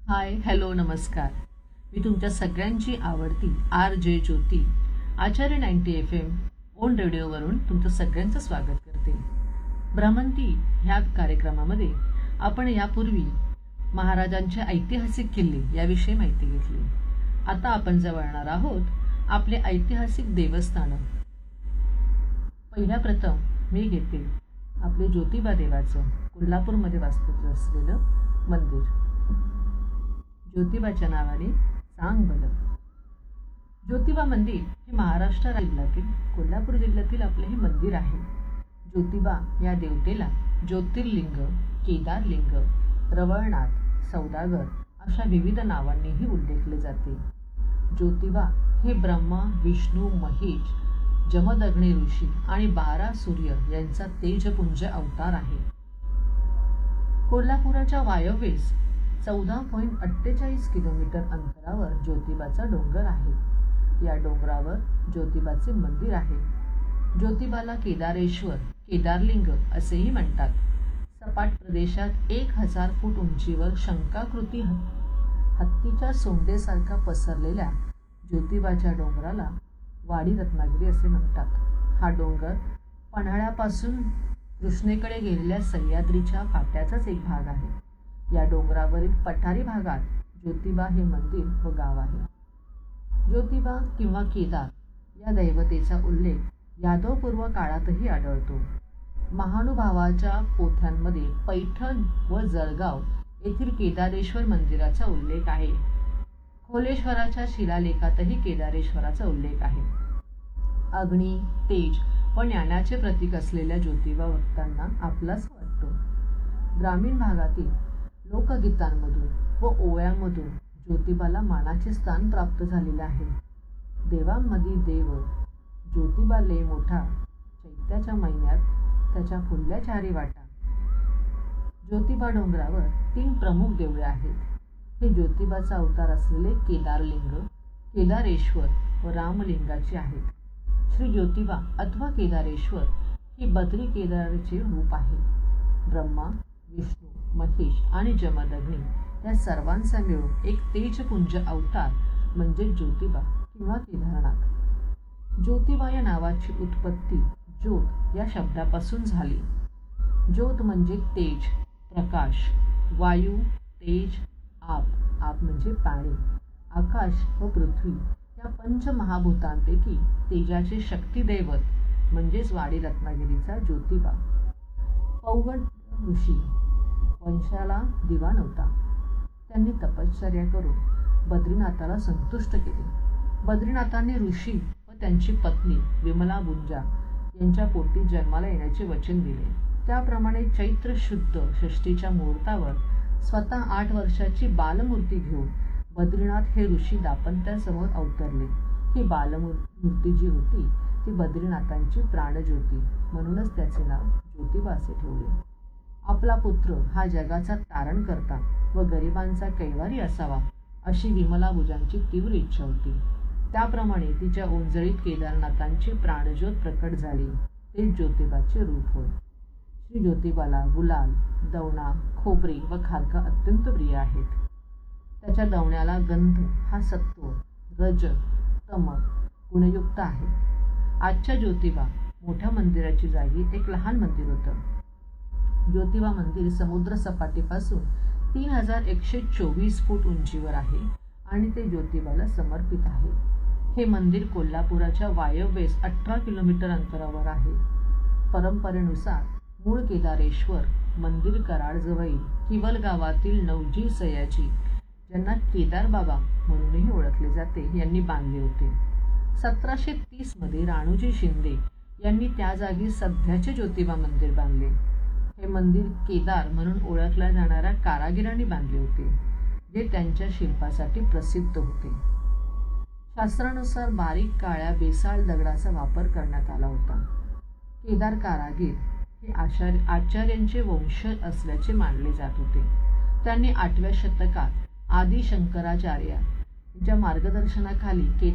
Hi hello नमस्कार. मी तुमच्या सगळ्यांची आवडती R J Jyoti Acharya 90 FM on रेडिओवरून तुमचं सगळ्यांचं स्वागत करते. भ्रमंती ह्या कार्यक्रमामध्ये आपण यापूर्वी महाराजांचे ऐतिहासिक किल्ले याविषयी माहिती घेतली. आता आपण जवळणार आहोत आपले ऐतिहासिक देवस्थान. पहिल्या प्रथम मी घेते आपले ज्योतिबा देवाचं कोल्हापूरमध्ये वास्तव्य असलेलं मंदिर. ज्योतिबाच्या नावाने सांग भलं. ज्योतिबा मंदिर हे महाराष्ट्र राज्यातील कोल्हापूर जिल्ह्यातील आपले हे मंदिर आहे. ज्योतिबा या देवतेला ज्योतिर्लिंग, केदारलिंग, रवळनाथ, सौदागर अशा विविध नावांनीही उल्लेखले जाते. ज्योतिबा हे ब्रह्मा, विष्णू, महेश, जमदग्नी ऋषी आणि 12 सूर्य यांचा तेजपुंज अवतार आहे. कोल्हापुराच्या वायव्येस 14.48 किलोमीटर अंतरावर ज्योतिबाचा डोंगर आहे. या डोंगरावर ज्योतिबाचे मंदिर आहे. ज्योतिबाला केदारेश्वर, केदारलिंग असेही म्हणतात. सपाट प्रदेशात 1000 फूट उंचीवर शंखाकृती हत्तीच्या सोंडेसारखा पसरलेल्या ज्योतिबाच्या डोंगराला वाडी रत्नागिरी असे म्हणतात. हा डोंगर पन्हाळ्यापासून कृष्णेकडे गेलेल्या सह्याद्रीच्या फाट्याचाच एक भाग आहे. या डोंगरावरील पठारी भागात ज्योतिबा हे मंदिर व गाव आहे. ज्योतिबा किंवा केदार या दैवतेचा उल्लेख यादवपूर्व काळातही आढळतो. महानुभावाच्या पोथ्यांमध्ये पैठण व जळगाव येथील केदारेश्वर मंदिराचा उल्लेख आहे. खोलेश्वराच्या शिलालेखातही केदारेश्वराचा उल्लेख आहे. अग्नी, तेज व ज्ञानाचे प्रतीक असलेल्या ज्योतिबा भक्तांना आपलाच वाटतो. ग्रामीण भागातील लोकगीतांमधून व ओव्यांमधून ज्योतिबाला मानाचे स्थान प्राप्त झालेले आहे. देवांमधील देव ज्योतिबा लय मोठा, चैत्याच्या महिन्यात त्याच्या फुलल्या चारी वाटा. ज्योतिबा डोंगरावर 3 प्रमुख देवळे आहेत. हे ज्योतिबाचा अवतार असलेले केदारलिंग, केदारेश्वर व रामलिंगाचे आहेत. श्री ज्योतिबा अथवा केदारेश्वर ही बद्री केदारचे रूप आहे. ब्रह्मा, विष्णू, महेश आणि जमदग्नी या सर्वांचा मिळून एक तेजपुंज अवतार म्हणजे ज्योतिबा किंवा केदारनाथ. ज्योतिबा या नावाची उत्पत्ती ज्योत या शब्दापासून झाली. ज्योत म्हणजे तेज, प्रकाश, वायू, तेज, आप, आप म्हणजे पाणी, आकाश व पृथ्वी या पंचमहाभूतांपैकी तेजाचे शक्तिदैवत म्हणजेच वाडी रत्नागिरीचा ज्योतिबा. पौगंड ऋषी वंशाला दिवा नव्हता. त्यांनी तपश्चर्या करून बद्रीनाथाला संतुष्ट केले. बद्रीनाथांनी ऋषी व त्यांची पत्नी विमला बुंजा यांच्या पोटी जन्माला येण्याचे वचन दिले. त्याप्रमाणे चैत्र शुद्ध षष्टीच्या मुहूर्तावर स्वतः 8 वर्षाची बालमूर्ती घेऊन बद्रीनाथ हे ऋषी दाम्पत्यासमोर अवतरले. ही बालमूर्ती जी होती ती बद्रीनाथांची प्राणज्योती, म्हणूनच त्याचे नाव ज्योतिबा असे ठेवले. आपला पुत्र हा जगाचा तारण करता व गरिबांचा कैवारी असावा अशी विमला बुजांची तीव्र इच्छा होती. त्याप्रमाणे तिच्या ओंजळीत केदारनाथांची प्राणज्योत प्रकट झाली. ते ज्योतिबाचे रूप होय. श्री ज्योतिबाला गुलाल, दवणा, खोबरे व खारका अत्यंत प्रिय आहेत. त्याच्या दवण्याला गंध हा सत्व, रज, तम गुणयुक्त आहे. आजच्या ज्योतिबा मोठ्या मंदिराची जागी एक लहान मंदिर होतं. ज्योतिबा मंदिर समुद्र सपाटीपासून 3124 फूट उंचीवर आहे आणि ते ज्योतिबाला समर्पित आहे. हे मंदिर कोल्हापुराच्या वायव्येस 18 किलोमीटर अंतरावर आहे. परंपरेनुसार मूळ केदारेश्वर मंदिर कराडजवळील किवल गावातील नवजी सयाजी, ज्यांना केदार बाबा म्हणूनही ओळखले जाते, यांनी बांधले होते. 1730 मध्ये राणूजी शिंदे यांनी त्या जागी सध्याचे ज्योतिबा मंदिर बांधले. हे मंदिर केदार म्हणून ओळखल्या जाणाऱ्या कारागिरांनी बांधले होते, जे त्यांच्या शिल्पासाठी प्रसिद्ध होते. शास्त्रानुसार बारीक काळ्या बेसाळ दगडाचा वापर करण्यात आला होता. केदार कारागीर हे आचार्यांचे वंशज असल्याचे मानले जात होते. त्यांनी 8व्या शतकात आदि शंकराचार्य यांच्या मार्गदर्शनाखाली